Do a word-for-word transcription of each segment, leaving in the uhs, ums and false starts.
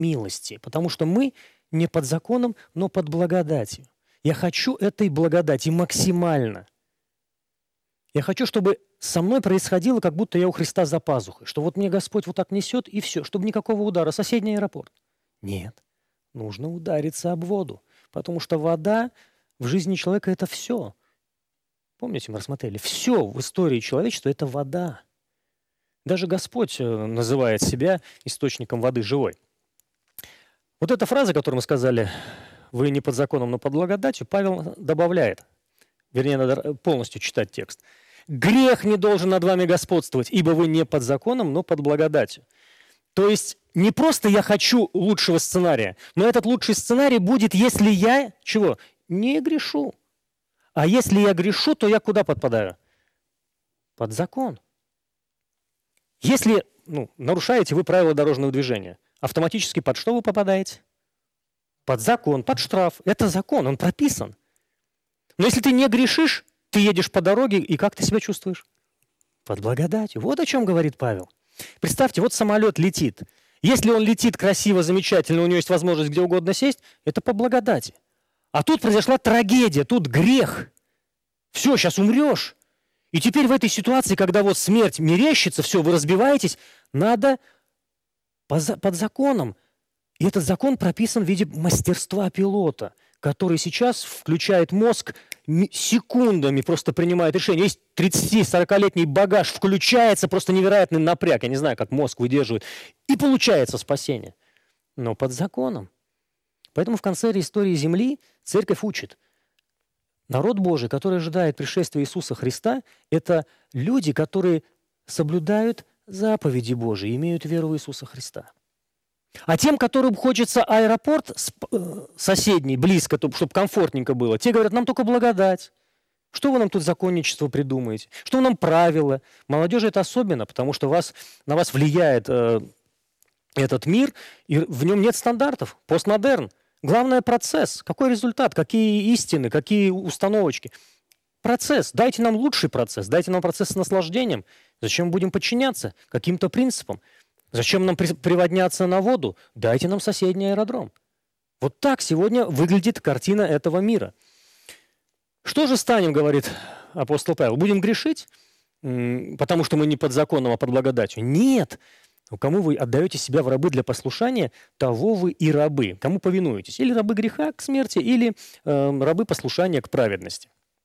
милости, потому что мы не под законом, но под благодатью. Я хочу этой благодати максимально. Я хочу, чтобы со мной происходило, как будто я у Христа за пазухой, что вот мне Господь вот так несет, и все, чтобы никакого удара. Соседний аэропорт. Нет, нужно удариться об воду, потому что вода в жизни человека – это все. Помните, мы рассмотрели, все в истории человечества – это вода. Даже Господь называет себя источником воды живой. Вот эта фраза, которую мы сказали, вы не под законом, но под благодатью, Павел добавляет, вернее, надо полностью читать текст. Грех не должен над вами господствовать, ибо вы не под законом, но под благодатью. То есть не просто я хочу лучшего сценария, но этот лучший сценарий будет, если я, чего? Не грешу. А если я грешу, то я куда подпадаю? Под закон. Если ну, нарушаете вы правила дорожного движения, автоматически под что вы попадаете? Под закон, под штраф. Это закон, он прописан. Но если ты не грешишь, ты едешь по дороге, и как ты себя чувствуешь? Под благодатью. Вот о чем говорит Павел. Представьте, вот самолет летит. Если он летит красиво, замечательно, у него есть возможность где угодно сесть, это по благодати. А тут произошла трагедия, тут грех. Все, сейчас умрешь. И теперь в этой ситуации, когда вот смерть мерещится, все, вы разбиваетесь, надо под законом. И этот закон прописан в виде мастерства пилота, который сейчас включает мозг, секундами просто принимает решение. Есть тридцати-сорокалетний багаж, включается просто невероятный напряг. Я не знаю, как мозг выдерживает. И получается спасение. Но под законом. Поэтому в конце истории Земли церковь учит. Народ Божий, который ожидает пришествия Иисуса Христа, это люди, которые соблюдают заповеди Божии, имеют веру в Иисуса Христа. А тем, которым хочется аэропорт соседний, близко, чтобы комфортненько было, те говорят, нам только благодать. Что вы нам тут законничество придумаете? Что нам правила? Молодежи это особенно, потому что вас, на вас влияет э, этот мир, и в нем нет стандартов. Постмодерн. Главное – процесс. Какой результат? Какие истины? Какие установочки? Процесс. Дайте нам лучший процесс. Дайте нам процесс с наслаждением. Зачем будем подчиняться каким-то принципам? Зачем нам приводняться на воду? Дайте нам соседний аэродром. Вот так сегодня выглядит картина этого мира. Что же станем, говорит апостол Павел? Будем грешить, потому что мы не под законом, а под благодатью? Нет. Кому вы отдаете себя в рабы для послушания, того вы и рабы. Кому повинуетесь? Или рабы греха к смерти, или э, рабы послушания к праведности.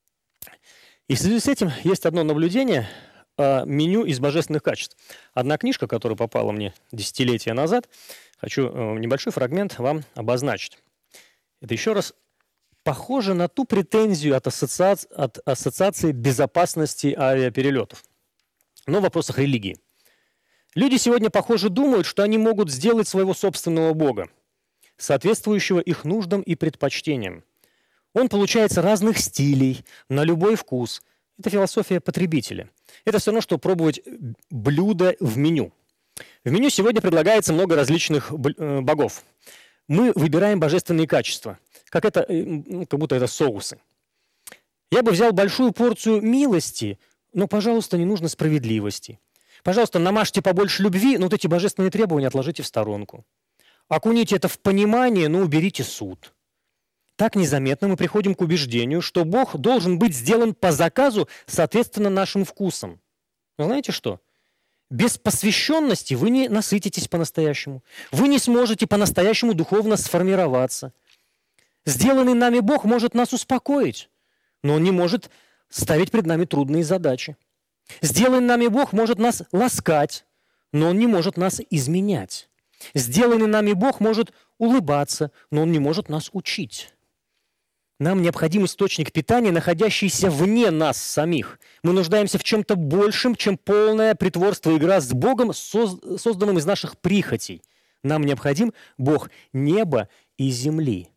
И в связи с этим есть одно наблюдение о меню из божественных качеств. Одна книжка, которая попала мне десятилетия назад, хочу э, небольшой фрагмент вам обозначить. Это еще раз похоже на ту претензию от ассоциации, от ассоциации безопасности авиаперелетов, но в вопросах религии. Люди сегодня, похоже, думают, что они могут сделать своего собственного Бога, соответствующего их нуждам и предпочтениям. Он получается разных стилей, на любой вкус. Это философия потребителя. Это все равно, что пробовать блюдо в меню. В меню сегодня предлагается много различных богов. Мы выбираем божественные качества, как, это, ну, как будто это соусы. Я бы взял большую порцию милости, но, пожалуйста, не нужно справедливости. Пожалуйста, намажьте побольше любви, но вот эти божественные требования отложите в сторонку. Окуните это в понимание, но уберите суд. Так незаметно мы приходим к убеждению, что Бог должен быть сделан по заказу, соответственно, нашим вкусам. Но знаете что? Без посвященности вы не насытитесь по-настоящему. Вы не сможете по-настоящему духовно сформироваться. Сделанный нами Бог может нас успокоить, но Он не может ставить пред нами трудные задачи. Сделанный нами Бог может нас ласкать, но Он не может нас изменять. Сделанный нами Бог может улыбаться, но Он не может нас учить. Нам необходим источник питания, находящийся вне нас самих. Мы нуждаемся в чем-то большем, чем полное притворство и игра с Богом, созданным из наших прихотей. Нам необходим Бог неба и земли.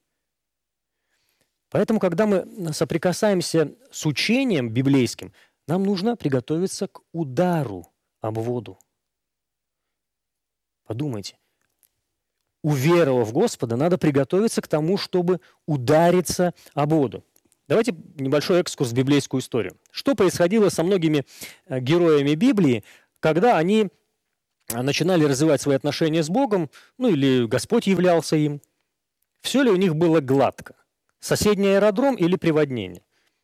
Поэтому, когда мы соприкасаемся с учением библейским, нам нужно приготовиться к удару об воду. Подумайте. Уверовав в Господа, надо приготовиться к тому, чтобы удариться об воду. Давайте небольшой экскурс в библейскую историю. Что происходило со многими героями Библии, когда они начинали развивать свои отношения с Богом, ну или Господь являлся им, все ли у них было гладко? Соседний аэродром или приводнение?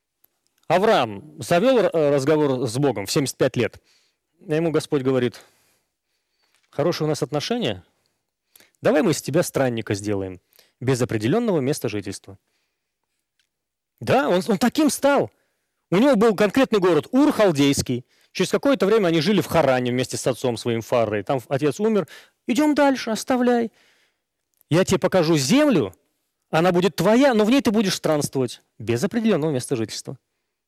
Авраам завел разговор с Богом в семьдесят пять лет. Ему Господь говорит: хорошие у нас отношения, давай мы из тебя странника сделаем, без определенного места жительства. Да, он, он таким стал. У него был конкретный город Ур Халдейский. Через какое-то время они жили в Харане вместе с отцом своим Фаррой. Там отец умер. Идем дальше, оставляй. Я тебе покажу землю, она будет твоя, но в ней ты будешь странствовать без определенного места жительства.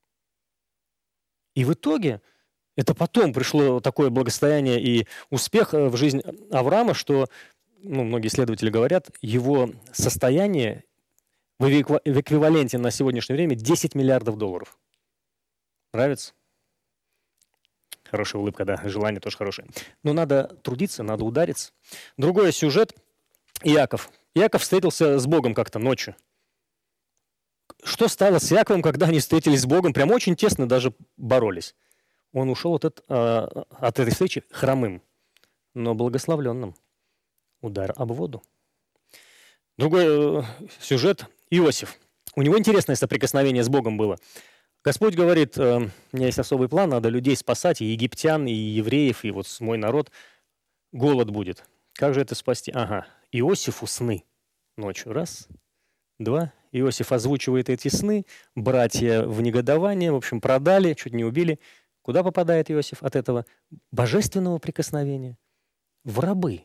И в итоге это потом пришло такое благосостояние и успех в жизнь Авраама, что, ну, многие исследователи говорят, его состояние в эквиваленте на сегодняшнее время десять миллиардов долларов. Нравится? Хорошая улыбка, да, желание тоже хорошее. Но надо трудиться, надо удариться. Другой сюжет. Иаков. Иаков встретился с Богом как-то ночью. Что стало с Иаковом, когда они встретились с Богом? Прям очень тесно даже боролись. Он ушел от, от, от этой встречи хромым, но благословленным. Удар об воду. Другой сюжет. Иосиф. У него интересное соприкосновение с Богом было. Господь говорит: у меня есть особый план, надо людей спасать, и египтян, и евреев, и вот мой народ. Голод будет. Как же это спасти? Ага, Иосифу сны ночью. Раз, два. Иосиф озвучивает эти сны, братья в негодовании, в общем, продали, чуть не убили. Куда попадает Иосиф от этого божественного прикосновения? В рабы.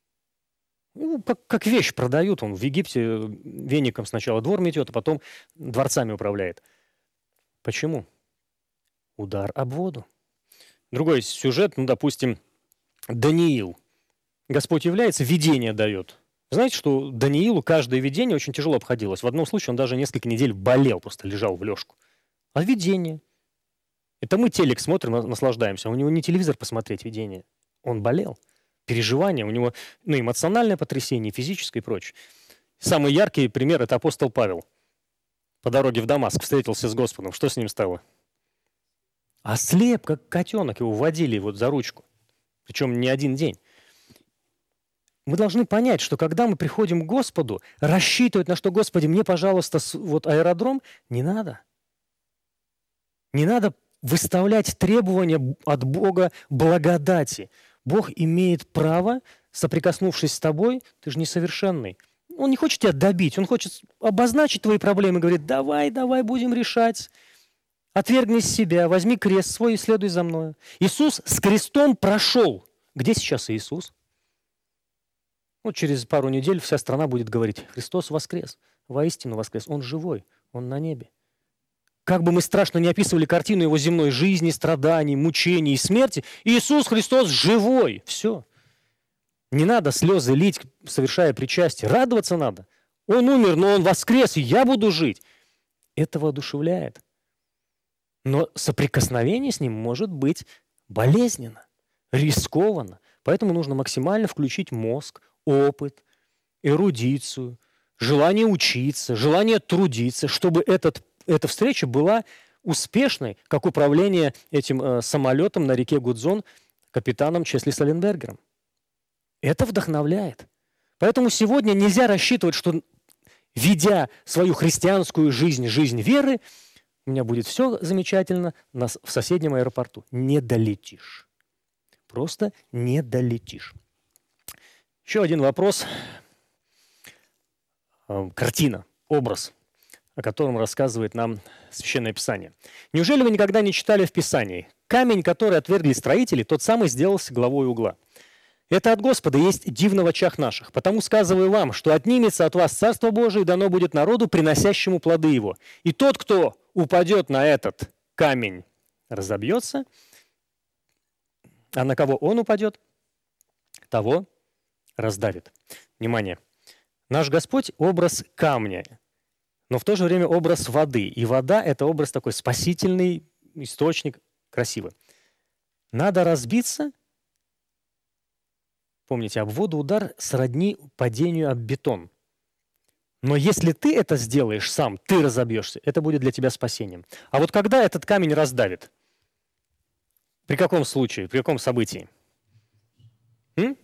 Ну, как, как вещь продают. Он в Египте веником сначала двор метет, а потом дворцами управляет. Почему? Удар об воду. Другой сюжет, ну, допустим, Даниил. Господь является, видение дает. Знаете, что Даниилу каждое видение очень тяжело обходилось. В одном случае он даже несколько недель болел, просто лежал в лёжку. А видение? Это мы телек смотрим, наслаждаемся. А у него не телевизор посмотреть видение. Он болел. Переживания, у него, ну, эмоциональное потрясение, физическое и прочее. Самый яркий пример – это апостол Павел. По дороге в Дамаск встретился с Господом. Что с ним стало? Ослеп, как котенок. Его водили вот за ручку. Причем не один день. Мы должны понять, что когда мы приходим к Господу, рассчитывать на что: Господи, мне, пожалуйста, вот аэродром, не надо. Не надо выставлять требования от Бога благодати. Бог имеет право, соприкоснувшись с тобой, ты же несовершенный. Он не хочет тебя добить, он хочет обозначить твои проблемы, говорит: давай, давай, будем решать. Отвергни себя, возьми крест свой и следуй за мной. Иисус с крестом прошел. Где сейчас Иисус? Вот через пару недель вся страна будет говорить: Христос воскрес, воистину воскрес, Он живой, Он на небе. Как бы мы страшно не описывали картину Его земной жизни, страданий, мучений и смерти, Иисус Христос живой. Все. Не надо слезы лить, совершая причастие. Радоваться надо. Он умер, но Он воскрес, и я буду жить. Это воодушевляет. Но соприкосновение с Ним может быть болезненно, рискованно. Поэтому нужно максимально включить мозг, опыт, эрудицию, желание учиться, желание трудиться, чтобы этот, эта встреча была успешной, как управление этим э, самолетом на реке Гудзон капитаном Чесли Саленбергером. Это вдохновляет. Поэтому сегодня нельзя рассчитывать, что, ведя свою христианскую жизнь, жизнь веры, у меня будет все замечательно в соседнем аэропорту. Не долетишь. Просто не долетишь. Еще один вопрос. Картина, образ, о котором рассказывает нам Священное Писание. Неужели вы никогда не читали в Писании: камень, который отвергли строители, тот самый сделался главой угла? Это от Господа есть дивно в очах наших. Потому сказываю вам, что отнимется от вас Царство Божие, и дано будет народу, приносящему плоды его. И тот, кто упадет на этот камень, разобьется, а на кого он упадет, того раздавит. Внимание! Наш Господь – образ камня, но в то же время образ воды. И вода – это образ такой спасительный, источник, красивый. Надо разбиться. Помните, об воду удар сродни падению об бетон. Но если ты это сделаешь сам, ты разобьешься, это будет для тебя спасением. А вот когда этот камень раздавит? При каком случае, при каком событии? М?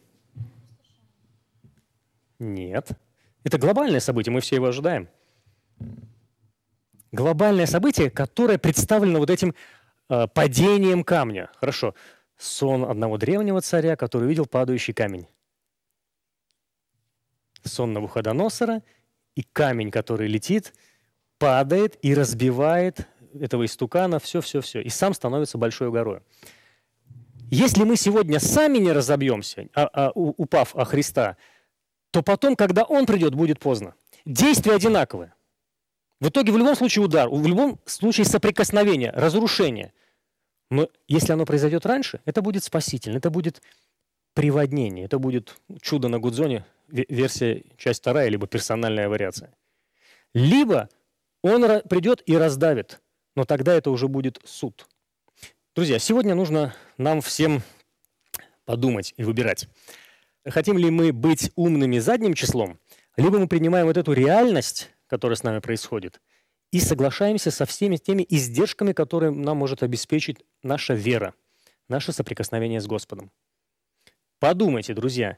Нет. Это глобальное событие, мы все его ожидаем. Глобальное событие, которое представлено вот этим э, падением камня. Хорошо. Сон одного древнего царя, который увидел падающий камень. Сон Навуходоносора, и камень, который летит, падает и разбивает этого истукана, все-все-все, и сам становится большой горой. Если мы сегодня сами не разобьемся, а, а, упав о Христа, то потом, когда Он придет, будет поздно. Действия одинаковые. В итоге в любом случае удар, в любом случае соприкосновение, разрушение. Но если оно произойдет раньше, это будет спасительно, это будет приводнение, это будет чудо на Гудзоне, версия часть вторая, либо персональная вариация. Либо он придет и раздавит, но тогда это уже будет суд. Друзья, сегодня нужно нам всем подумать и выбирать. Хотим ли мы быть умными задним числом, либо мы принимаем вот эту реальность, которая с нами происходит, и соглашаемся со всеми теми издержками, которые нам может обеспечить наша вера, наше соприкосновение с Господом. Подумайте, друзья,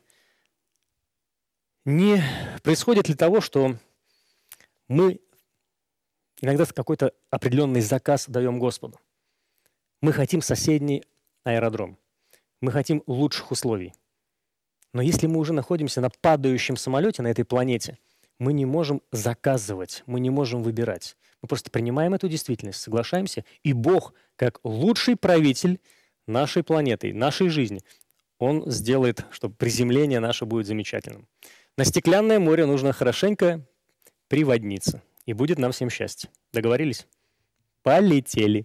не происходит ли того, что мы иногда какой-то определенный заказ даем Господу? Мы хотим соседний аэродром, мы хотим лучших условий. Но если мы уже находимся на падающем самолете, на этой планете, мы не можем заказывать, мы не можем выбирать. Мы просто принимаем эту действительность, соглашаемся, и Бог, как лучший правитель нашей планеты, нашей жизни, Он сделает, чтобы приземление наше будет замечательным. На стеклянное море нужно хорошенько приводниться, и будет нам всем счастье. Договорились? Полетели!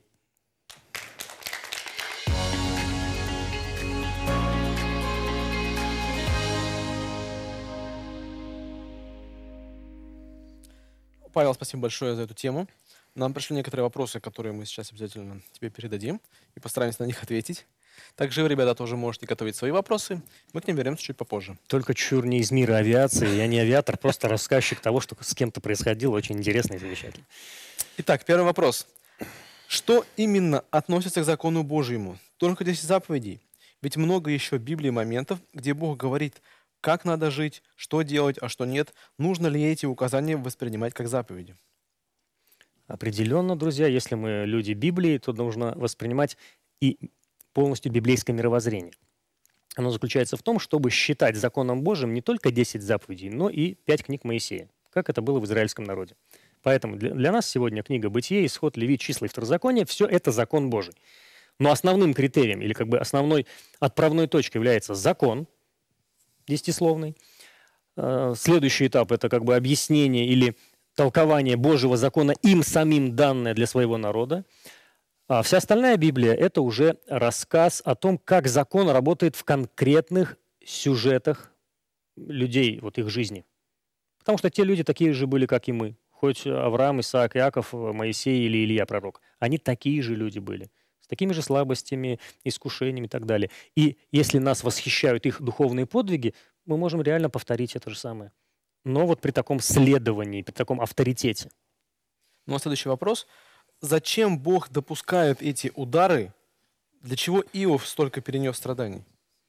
Павел, спасибо большое за эту тему. Нам пришли некоторые вопросы, которые мы сейчас обязательно тебе передадим и постараемся на них ответить. Также вы, ребята, тоже можете готовить свои вопросы. Мы к ним вернемся чуть попозже. Только чур не из мира авиации. Я не авиатор, просто рассказчик того, что с кем-то происходило. Очень интересно и замечательно. Итак, первый вопрос. Что именно относится к закону Божьему? Только десять заповедей. Ведь много еще в Библии моментов, где Бог говорит, как надо жить, что делать, а что нет. Нужно ли эти указания воспринимать как заповеди? Определенно, друзья, если мы люди Библии, то нужно воспринимать и полностью библейское мировоззрение. Оно заключается в том, чтобы считать законом Божьим не только десять заповедей, но и пять книг Моисея, как это было в израильском народе. Поэтому для, для нас сегодня книга Бытие, Исход, Левит, Числа и Второзаконие – все это закон Божий. Но основным критерием или как бы основной отправной точкой является закон десятисловный. Следующий этап – это как бы объяснение или толкование Божьего закона им самим данное для своего народа. А вся остальная Библия – это уже рассказ о том, как закон работает в конкретных сюжетах людей, вот их жизни. Потому что те люди такие же были, как и мы. Хоть Авраам, Исаак, Иаков, Моисей или Илья пророк. Они такие же люди были. С такими же слабостями, искушениями и так далее. И если нас восхищают их духовные подвиги, мы можем реально повторить это же самое. Но вот при таком следовании, при таком авторитете. Ну а следующий вопрос. Зачем Бог допускает эти удары? Для чего Иов столько перенес страданий?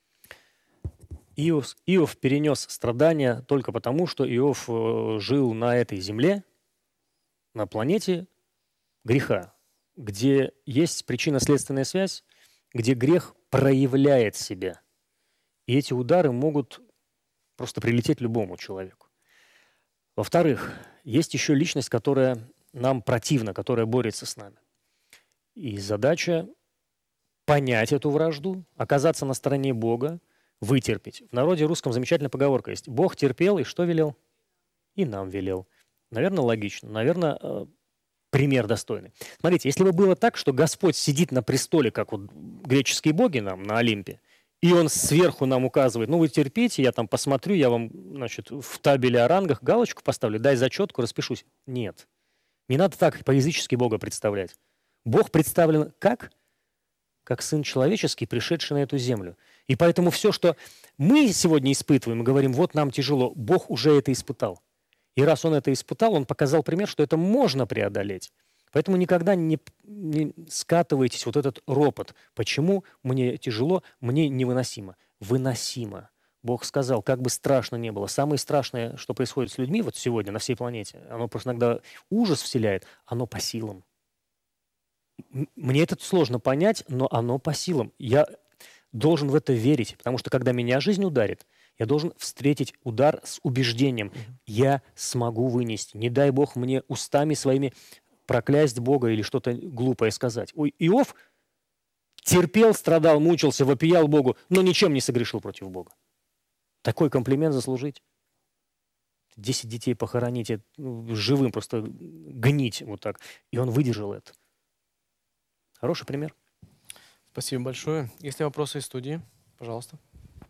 Иов, Иов перенес страдания только потому, что Иов э, жил на этой земле, на планете греха, где есть причинно-следственная связь, где грех проявляет себя. И эти удары могут просто прилететь любому человеку. Во-вторых, есть еще личность, которая нам противна, которая борется с нами. И задача понять эту вражду, оказаться на стороне Бога, вытерпеть. В народе русском замечательная поговорка есть. Бог терпел и что велел? И нам велел. Наверное, логично. Наверное, пример достойный. Смотрите, если бы было так, что Господь сидит на престоле, как вот греческие боги нам на Олимпе, и Он сверху нам указывает, ну вы терпите, я там посмотрю, я вам, значит, в табеле о рангах галочку поставлю, дай зачетку, распишусь. Нет. Не надо так по-язычески Бога представлять. Бог представлен как? Как Сын Человеческий, пришедший на эту землю. И поэтому все, что мы сегодня испытываем, мы говорим, вот нам тяжело, Бог уже это испытал. И раз Он это испытал, Он показал пример, что это можно преодолеть. Поэтому никогда не, не скатывайтесь вот этот ропот. Почему мне тяжело, мне невыносимо. выносимо. Бог сказал, как бы страшно не было. Самое страшное, что происходит с людьми вот сегодня на всей планете, оно просто иногда ужас вселяет, оно по силам. М- Мне это сложно понять, но оно по силам. Я должен в это верить, потому что когда меня жизнь ударит, я должен встретить удар с убеждением. Я смогу вынести. Не дай Бог мне устами своими проклясть Бога или что-то глупое сказать. Ой, Иов терпел, страдал, мучился, вопиял Богу, но ничем не согрешил против Бога. Такой комплимент заслужить. Десять детей похоронить, это, ну, живым просто гнить вот так. И он выдержал это. Хороший пример. Спасибо большое. Есть ли вопросы из студии? Пожалуйста.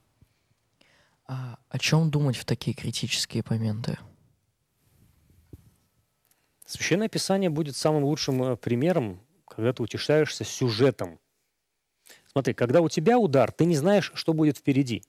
А о чем думать в такие критические моменты? Священное Писание будет самым лучшим э, примером, когда ты утешаешься сюжетом. Смотри, когда у тебя удар, ты не знаешь, что будет впереди.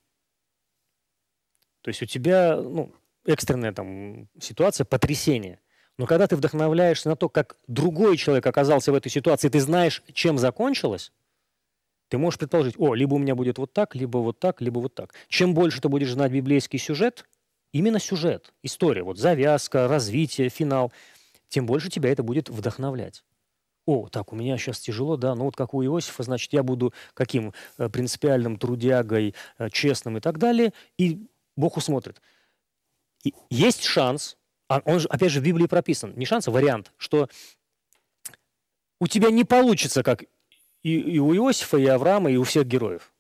То есть у тебя ну, экстренная там ситуация, потрясение. Но когда ты вдохновляешься на то, как другой человек оказался в этой ситуации, ты знаешь, чем закончилось, ты можешь предположить, о, либо у меня будет вот так, либо вот так, либо вот так. Чем больше ты будешь знать библейский сюжет, именно сюжет, история, вот завязка, развитие, финал, тем больше тебя это будет вдохновлять. О, так, у меня сейчас тяжело, да, ну вот как у Иосифа, значит, я буду каким э, принципиальным трудягой, э, честным и так далее, и Бог усмотрит. И есть шанс, а он же, опять же, в Библии прописан, не шанс, а вариант, что у тебя не получится, как и, и у Иосифа, и Авраама, и у всех героев.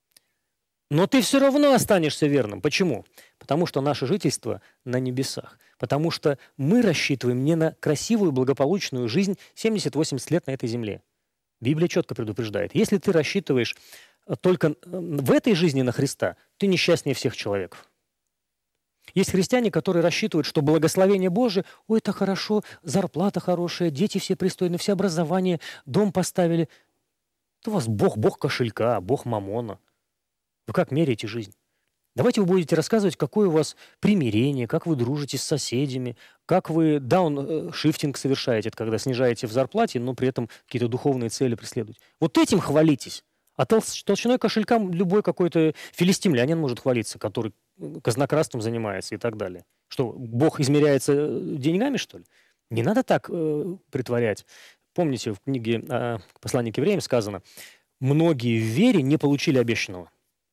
Но ты все равно останешься верным. Почему? Потому что наше жительство на небесах. Потому что мы рассчитываем не на красивую, благополучную жизнь семьдесят-восемьдесят лет на этой земле. Библия четко предупреждает. Если ты рассчитываешь только в этой жизни на Христа, ты несчастнее всех человеков. Есть христиане, которые рассчитывают, что благословение Божие, ой, это хорошо, зарплата хорошая, дети все пристойные, все образование, дом поставили. Это у вас Бог, Бог кошелька, Бог мамона. Вы как меряете жизнь? Давайте вы будете рассказывать, какое у вас примирение, как вы дружите с соседями, как вы дауншифтинг совершаете, это когда снижаете в зарплате, но при этом какие-то духовные цели преследуете. Вот этим хвалитесь. А толщ- толщиной кошелька любой какой-то филистимлянин может хвалиться, который казнократством занимается и так далее. Что, Бог измеряется э, деньгами, что ли? Не надо так э, притворять. Помните, в книге э, «Послание к евреям» сказано, многие в вере не получили обещанного.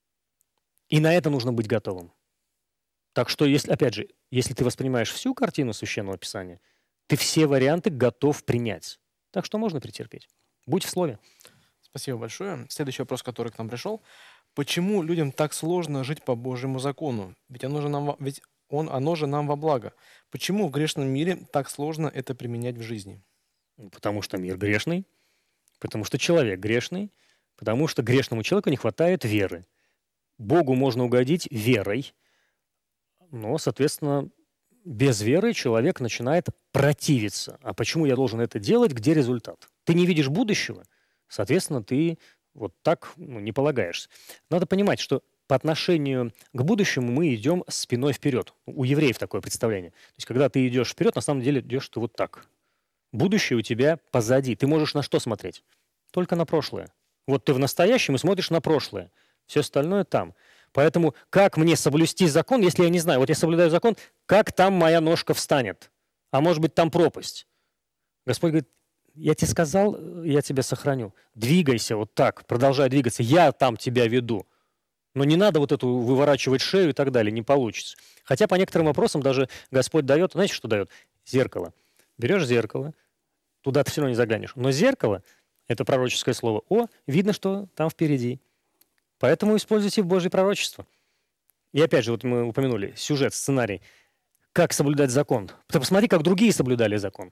И на это нужно быть готовым. Так что, если, опять же, если ты воспринимаешь всю картину Священного Писания, ты все варианты готов принять. Так что можно претерпеть. Будь в слове. Спасибо большое. Следующий вопрос, который к нам пришел. Почему людям так сложно жить по Божьему закону? Ведь оно же нам, во- ведь он, оно же нам во благо. Почему в грешном мире так сложно это применять в жизни? Ну, Потому что мир грешный, потому что человек грешный, потому что грешному человеку не хватает веры. Богу можно угодить верой, но, соответственно, без веры человек начинает противиться. А почему я должен это делать? Где результат? Ты не видишь будущего, соответственно, ты вот так ну, не полагаешься. Надо понимать, что по отношению к будущему мы идем спиной вперед. У евреев такое представление. То есть, когда ты идешь вперед, на самом деле идешь ты вот так. Будущее у тебя позади. Ты можешь на что смотреть? Только на прошлое. Вот ты в настоящем и смотришь на прошлое. Все остальное там. Поэтому как мне соблюсти закон, если я не знаю? Вот я соблюдаю закон, как там моя ножка встанет? А может быть, там пропасть? Господь говорит, я тебе сказал, я тебя сохраню. Двигайся вот так, продолжай двигаться. Я там тебя веду. Но не надо вот эту выворачивать шею и так далее, не получится. Хотя по некоторым вопросам даже Господь дает, знаете, что дает? Зеркало. Берешь зеркало, туда ты все равно не заглянешь. Но зеркало, это пророческое слово, о, видно, что там впереди. Поэтому используйте Божье пророчество. И опять же, вот мы упомянули сюжет, сценарий. Как соблюдать закон? Ты посмотри, как другие соблюдали закон.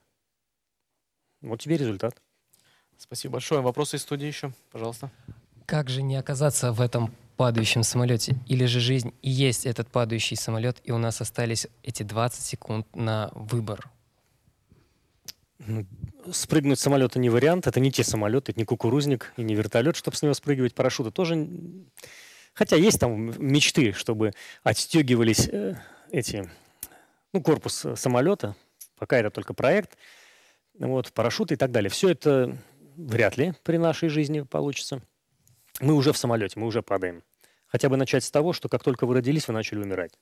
Вот тебе результат. Спасибо большое. Вопросы из студии еще, пожалуйста. Как же не оказаться в этом падающем самолете? Или же жизнь и есть этот падающий самолет, и у нас остались эти двадцать секунд на выбор? Ну, спрыгнуть с самолета не вариант. Это не те самолеты, это не кукурузник и не вертолет, чтобы с него спрыгивать. Парашюты тоже. н- Хотя есть там мечты, чтобы отстегивались э, эти, ну, корпус э, самолета. Пока это только проект. Вот, парашюты и так далее. Все это вряд ли при нашей жизни получится. Мы уже в самолете, мы уже падаем. Хотя бы начать с того, что как только вы родились, вы начали умирать.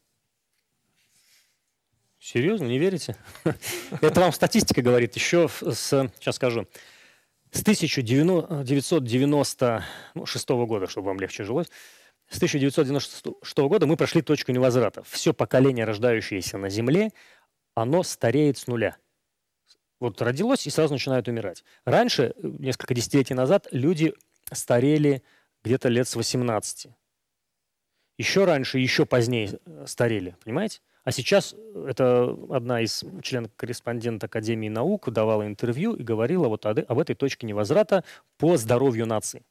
Серьезно, не верите? Это вам статистика говорит еще с, сейчас скажу, с тысяча девятьсот девяносто шестого года, чтобы вам легче жилось, с тысяча девятьсот девяносто шестого года мы прошли точку невозврата. Все поколение, рождающееся на Земле, оно стареет с нуля. Вот родилось и сразу начинает умирать. Раньше, несколько десятилетий назад, люди старели где-то лет с восемнадцати. Еще раньше, еще позднее старели, понимаете? А сейчас это одна из членов-корреспондент Академии наук давала интервью и говорила вот об этой точке невозврата по здоровью нации.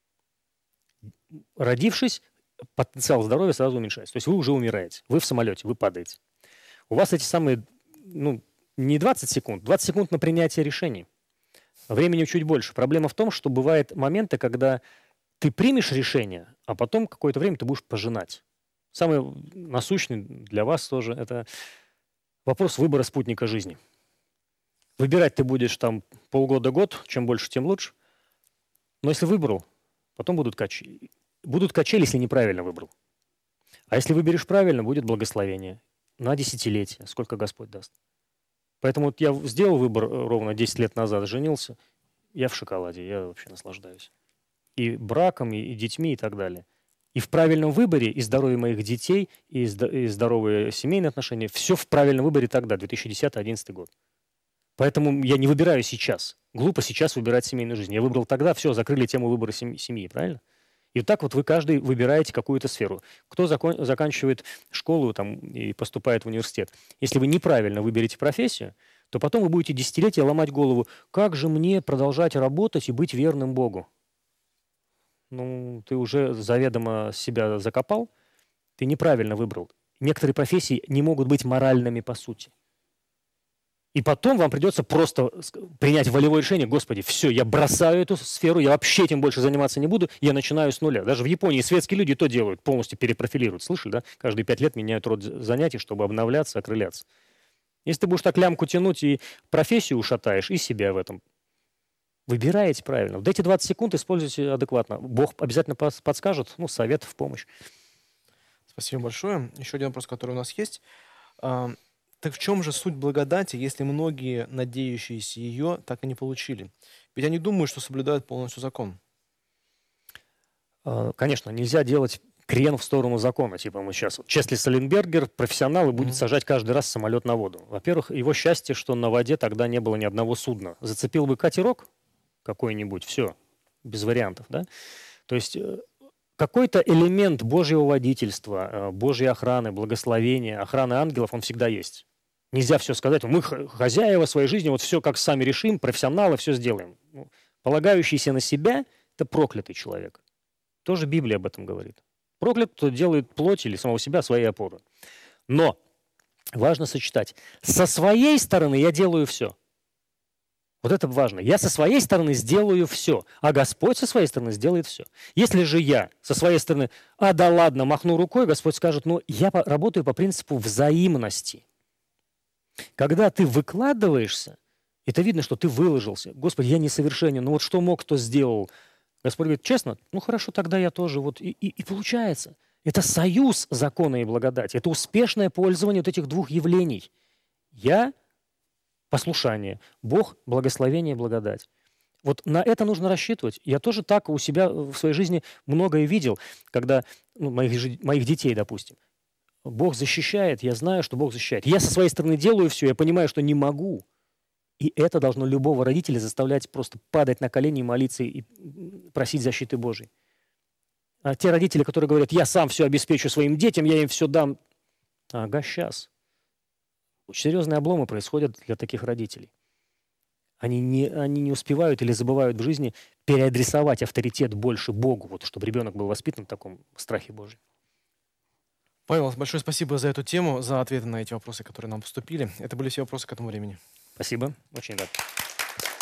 Родившись, потенциал здоровья сразу уменьшается. То есть вы уже умираете, вы в самолете, вы падаете. У вас эти самые, ну, не двадцать секунд, двадцать секунд на принятие решений. Времени чуть больше. Проблема в том, что бывают моменты, когда ты примешь решение, а потом какое-то время ты будешь пожинать. Самый насущный для вас тоже – это вопрос выбора спутника жизни. Выбирать ты будешь там полгода-год, чем больше, тем лучше. Но если выбрал, потом будут качели. Будут качели, если неправильно выбрал. А если выберешь правильно, будет благословение на десятилетие, сколько Господь даст. Поэтому вот я сделал выбор ровно десять лет назад, женился, я в шоколаде, я вообще наслаждаюсь. И браком, и, и детьми, и так далее. И в правильном выборе, и здоровье моих детей, и, и здоровые семейные отношения, все в правильном выборе тогда, две тысячи десятый — две тысячи одиннадцатый год. Поэтому я не выбираю сейчас. Глупо сейчас выбирать семейную жизнь. Я выбрал тогда, все, закрыли тему выбора семьи, семьи, правильно? И вот так вот вы каждый выбираете какую-то сферу. Кто закон, заканчивает школу там, и поступает в университет. Если вы неправильно выберете профессию, то потом вы будете десятилетия ломать голову, как же мне продолжать работать и быть верным Богу? Ну, ты уже заведомо себя закопал, ты неправильно выбрал. Некоторые профессии не могут быть моральными по сути. И потом вам придется просто принять волевое решение: Господи, все, я бросаю эту сферу, я вообще этим больше заниматься не буду, я начинаю с нуля. Даже в Японии светские люди то делают, полностью перепрофилируют. Слышали, да? Каждые пять лет меняют род занятий, чтобы обновляться, окрыляться. Если ты будешь так лямку тянуть и профессию ушатаешь, и себя в этом. Выбираете правильно. Вот эти двадцать секунд используйте адекватно. Бог обязательно подскажет, ну, совет в помощь. Спасибо большое. Еще один вопрос, который у нас есть. А, так в чем же суть благодати, если многие, надеющиеся ее, так и не получили? Ведь они думают, что соблюдают полностью закон. А, конечно, нельзя делать крен в сторону закона. Типа мы сейчас... Вот Чесли Саленбергер, профессионал, и будет mm-hmm. сажать каждый раз самолет на воду. Во-первых, его счастье, что на воде тогда не было ни одного судна. Зацепил бы катерок какой-нибудь, все, без вариантов, да? То есть какой-то элемент Божьего водительства, Божьей охраны, благословения, охраны ангелов, он всегда есть. Нельзя все сказать, мы хозяева своей жизни, вот все как сами решим, профессионалы, все сделаем. Полагающийся на себя – это проклятый человек. Тоже Библия об этом говорит. Проклят, кто делает плоть или самого себя своей опорой. Но важно сочетать. Со своей стороны я делаю все. Вот это важно. Я со своей стороны сделаю все, а Господь со своей стороны сделает все. Если же я со своей стороны, а да ладно, махну рукой, Господь скажет, ну я работаю по принципу взаимности. Когда ты выкладываешься, это видно, что ты выложился. Господи, я несовершенен, ну вот что мог, то сделал. Господь говорит, честно, ну хорошо, тогда я тоже. Вот и, и, и получается. Это союз закона и благодати. Это успешное пользование вот этих двух явлений. Я послушание, Бог, благословение и благодать. Вот на это нужно рассчитывать. Я тоже так у себя в своей жизни многое видел, когда ну, моих, моих детей, допустим, Бог защищает, я знаю, что Бог защищает. Я со своей стороны делаю все, я понимаю, что не могу. И это должно любого родителя заставлять просто падать на колени и молиться и просить защиты Божьей. А те родители, которые говорят, я сам все обеспечу своим детям, я им все дам. Ага, сейчас. Очень серьезные обломы происходят для таких родителей. Они не, они не успевают или забывают в жизни переадресовать авторитет больше Богу, вот, чтобы ребенок был воспитан в таком страхе Божьем. Павел, большое спасибо за эту тему, за ответы на эти вопросы, которые нам поступили. Это были все вопросы к этому времени. Спасибо, очень рад.